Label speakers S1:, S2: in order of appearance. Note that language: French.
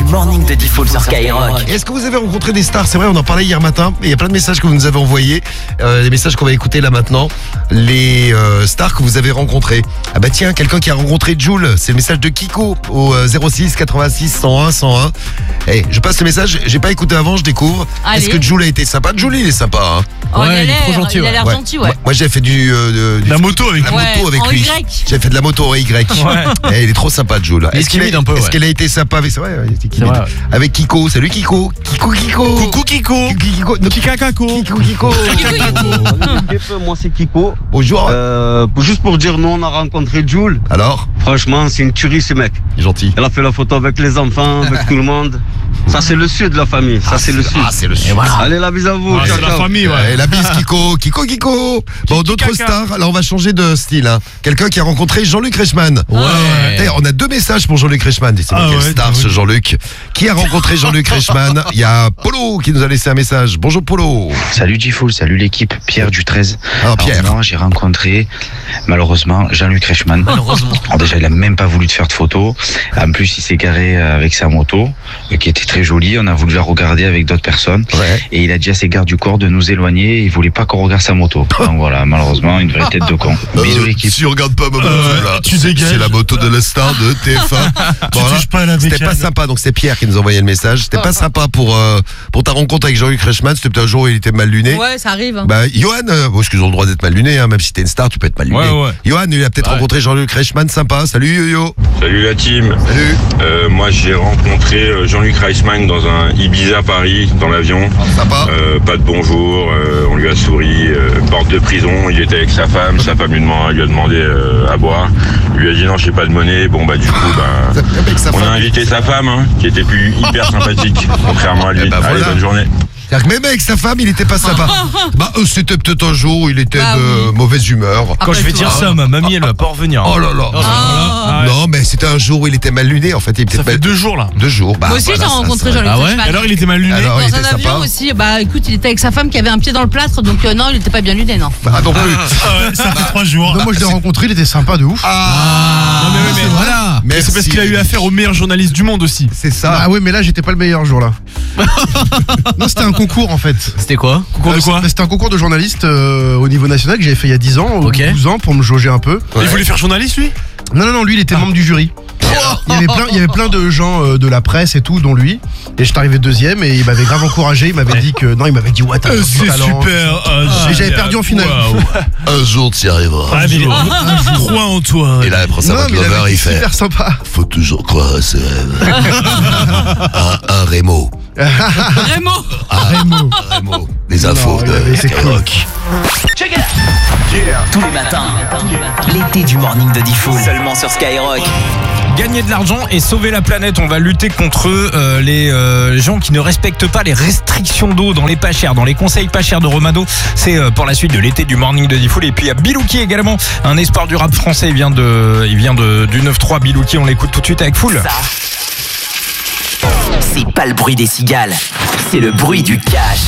S1: morning de Diffoul sur Skyrock.
S2: Est-ce que vous avez rencontré des stars? C'est vrai, on en parlait hier matin. Il y a plein de messages que vous nous avez envoyés. Les messages qu'on va écouter là maintenant. Les stars que vous avez rencontrées. Ah bah tiens, quelqu'un qui a rencontré Jul. C'est le message de Kiko au 06 86 101 101. Hey, je passe le message. J'ai pas écouté avant, je découvre.
S3: Allez.
S2: Est-ce que Jul a été sympa? Jul, il est sympa. Hein.
S3: Oh,
S4: Ouais, il est trop gentil,
S3: il a l'air
S2: Ouais.
S3: gentil, ouais.
S2: Moi, j'ai fait
S4: La moto avec
S2: la
S4: lui.
S2: moto avec
S3: en
S2: lui.
S3: Y.
S2: J'ai fait de la moto en Y.
S4: Ouais.
S2: Et il est trop sympa, Jul.
S4: Il est timide un peu,
S2: Est-ce
S4: ouais.
S2: qu'elle a été sympa avec c'est vrai, il était
S4: C'est
S2: timide.
S4: vrai, ouais.
S2: Avec Kiko. Salut Kiko. Kiko.
S4: Coucou Kiko.
S2: Kiko. Non,
S4: Kikakako.
S2: Kiko.
S5: Moi c'est Kiko.
S2: Bonjour.
S5: Juste pour dire, nous on a rencontré Jul.
S2: Alors,
S5: Franchement, c'est une tuerie ce mec.
S2: gentil.
S5: Elle a fait la photo avec les enfants, avec tout le monde. Ça c'est le sud de la famille. Ça c'est le sud.
S2: Ah, c'est le sud.
S5: Allez, la bise à vous.
S4: Ah,
S5: ciao,
S4: c'est la
S5: ciao.
S4: famille,
S2: Et
S4: ouais.
S2: la bise Kiko. Kiko. Bon, d'autres
S4: Kikaka.
S2: stars. Alors, on va changer de style. Hein. Quelqu'un qui a rencontré Jean-Luc Reichmann.
S4: Ouais.
S2: On a 2 messages pour Jean-Luc Reichmann. Et c'est
S4: Ah
S2: quelle
S4: ouais,
S2: star ce Jean-Luc. Qui a rencontré Jean-Luc Reichmann? Il y a Polo qui nous a laissé un message. Bonjour Polo.
S6: Salut Diffoul, salut l'équipe, Pierre du 13.
S2: Ah, Pierre.
S6: Alors, moi, j'ai rencontré malheureusement Jean-Luc Reichmann.
S1: Malheureusement.
S6: Alors déjà, il a même pas voulu te faire de photos. En plus, il s'est garé avec sa moto, qui était très jolie. On a voulu la regarder avec d'autres personnes.
S2: Ouais.
S6: Et il a dit à ses gardes du corps de nous éloigner. Il voulait pas qu'on regarde sa moto. Donc voilà, malheureusement, une vraie tête de con. Bisous l'équipe.
S2: Tu regardes pas ma moto là.
S4: tu dégages.
S2: C'est la moto de la star de TF1. Bon, là,
S4: touches pas à la
S2: c'était
S4: bécane.
S2: pas sympa, donc c'est Pierre qui nous a envoyé le message. C'était pas sympa pour ta rencontre avec Jean-Luc Reichmann. C'était peut-être un jour où il était mal luné.
S3: Ouais, ça arrive. Hein.
S2: Bah, Johan, parce qu'ils ont le droit d'être mal luné, hein, même si t'es une star, tu peux être mal luné.
S4: Ouais.
S2: Johan, il a peut-être
S4: Ouais.
S2: rencontré Jean-Luc Reichmann, sympa. Salut Yo-Yo.
S7: Salut la team.
S2: Salut.
S7: Moi j'ai rencontré Jean-Luc Reichmann dans un Ibiza Paris dans l'avion.
S2: Sympa.
S7: Pas de bonjour, on lui a souri, porte de prison, il était avec sa femme lui a demandé à boire. Il lui a dit non j'ai pas de monnaie, bon bah du coup bah,
S2: Avec sa
S7: on a
S2: femme.
S7: invité sa femme hein, qui était plus hyper sympathique, contrairement à lui.
S2: Eh ben,
S7: Allez,
S2: voilà.
S7: bonne journée.
S2: C'est-à-dire que même avec sa femme, il était pas sympa. Bah, c'était peut-être un jour où il était
S3: Bah
S2: de mauvaise humeur.
S4: Quand je vais dire ça, ma mamie, elle va pas revenir.
S2: Oh là là.
S3: Ah.
S2: Non, mais c'était un jour où il était mal luné, en fait. Il était
S4: Ça fait 2 jours là.
S2: 2 jours. Bah,
S3: Moi aussi,
S2: voilà,
S3: j'ai
S2: ça,
S3: rencontré
S2: ça.
S3: Jean-Luc
S4: Ah ouais.
S3: Reichmann.
S4: Alors il était mal luné.
S2: Alors, il
S3: Dans
S2: était
S3: un avion
S2: sympa.
S3: aussi, bah écoute, il était avec sa femme qui avait un pied dans le plâtre, donc non, il était pas bien luné, non.
S2: Bah, non plus.
S4: Ça fait 3 jours.
S8: Non, moi je l'ai rencontré, il était sympa de ouf.
S4: Non mais voilà. Mais c'est parce
S2: Merci.
S4: qu'il a eu affaire au meilleur journaliste du monde aussi.
S2: C'est ça.
S8: Ah ouais, mais là j'étais pas le meilleur jour là. Non, c'était un concours en fait.
S4: C'était quoi? Concours de quoi?
S8: C'était un concours de journaliste au niveau national que j'avais fait il y a 10 ans,
S4: Ok.
S8: 12 ans pour me jauger un peu.
S4: Il voulait faire journaliste lui?
S8: Non, lui il était membre du jury. Il y avait plein de gens de la presse et tout, dont lui. Et je suis arrivé 2e et il m'avait grave encouragé. Il m'avait dit que. Non, il m'avait dit, ouais, t'as du talent. Et j'avais perdu en finale.
S2: Un jour, tu y arriveras.
S4: Ah, mais crois en toi.
S2: Et là, après ça,
S8: Non,
S2: votre
S8: mais il
S2: lover,
S8: avait
S2: il
S8: été
S2: fait.
S8: super sympa.
S2: Faut toujours croire à ses rêves. un Rémo.
S3: Vraiment.
S8: Rémo.
S2: Rémo. Les infos
S8: il avait
S2: de
S8: ses
S2: Skyrock.
S1: Tous les matins, l'été du morning de Diffoul. Seulement sur Skyrock.
S4: Gagner de l'argent et sauver la planète. On va lutter contre les gens qui ne respectent pas les restrictions d'eau dans les pas chers, dans les conseils pas chers de Romano. C'est pour la suite de l'été du morning de Diffoul. Et puis il y a Bilouki également, un espoir du rap français. Il vient du 9-3 Bilouki. On l'écoute tout de suite avec Full.
S1: C'est pas le bruit des cigales, c'est le bruit du cash.